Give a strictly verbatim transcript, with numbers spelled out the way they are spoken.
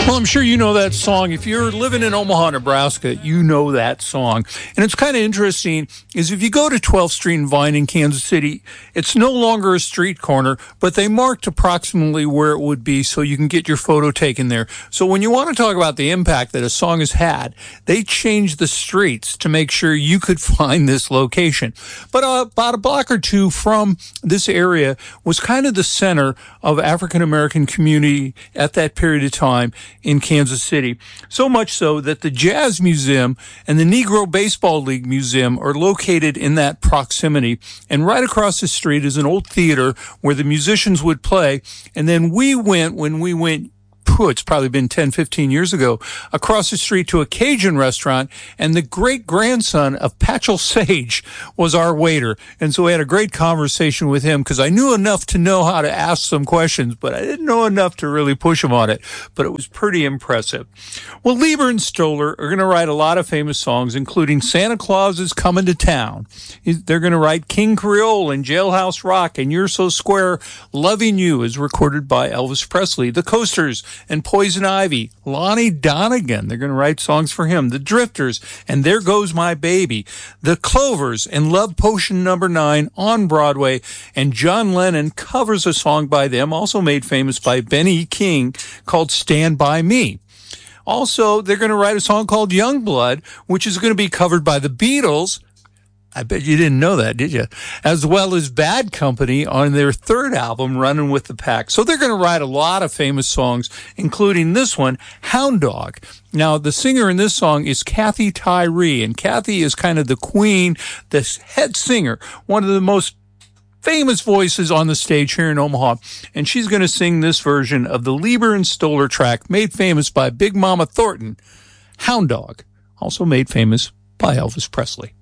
Well, I'm sure you know that song. If you're living in Omaha, Nebraska, you know that song. And it's kind of interesting is if you go to twelfth Street and Vine in Kansas City, it's no longer a street corner, but they marked approximately where it would be so you can get your photo taken there. So when you want to talk about the impact that a song has had, they changed the streets to make sure you could find this location. But uh, about a block or two from this area was kind of the center of African-American community at that period of time in Kansas City. So much so that the Jazz Museum and the Negro Baseball League Museum are located in that proximity. And right across the street is an old theater where the musicians would play. And then we went, when we went, it's probably been ten, fifteen years ago, across the street to a Cajun restaurant, and the great-grandson of Patchell Sage was our waiter. And so we had a great conversation with him because I knew enough to know how to ask some questions, but I didn't know enough to really push him on it. But it was pretty impressive. Well, Leiber and Stoller are going to write a lot of famous songs, including Santa Claus is Coming to Town. They're going to write King Creole and Jailhouse Rock and You're So Square. Loving You is recorded by Elvis Presley. The Coasters and Poison Ivy, Lonnie Donegan, they're going to write songs for him. The Drifters and There Goes My Baby. The Clovers and Love Potion Number Nine on Broadway. And John Lennon covers a song by them, also made famous by Benny King, called Stand By Me. Also, they're going to write a song called Youngblood, which is going to be covered by the Beatles. I bet you didn't know that, did you? As well as Bad Company on their third album, Running with the Pack. So they're going to write a lot of famous songs, including this one, Hound Dog. Now, the singer in this song is Kathy Tyree, and Kathy is kind of the queen, the head singer, one of the most famous voices on the stage here in Omaha. And she's going to sing this version of the Leiber and Stoller track, made famous by Big Mama Thornton, Hound Dog, also made famous by Elvis Presley.